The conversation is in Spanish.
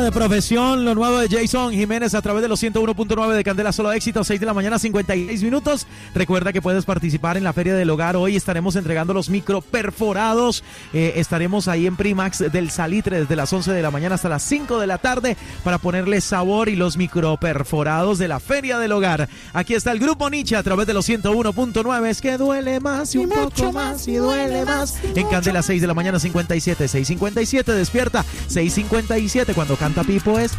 Fuera de profesión, lo nuevo de Jason Jiménez a través de los 101.9 de Candela, solo éxito, 6 de la mañana, 56 minutos. Recuerda que puedes participar en la Feria del Hogar. Hoy estaremos entregando los micro perforados. Estaremos ahí en Primax del Salitre desde las 11 de la mañana hasta las 5 de la tarde para ponerle sabor y los micro perforados de la Feria del Hogar. Aquí está el Grupo Nietzsche a través de los 101.9. Es que duele más y un poco más y duele más. En Candela, 6 de la mañana, 57, 6:57, despierta, 6:57 cuando canta Pipo es que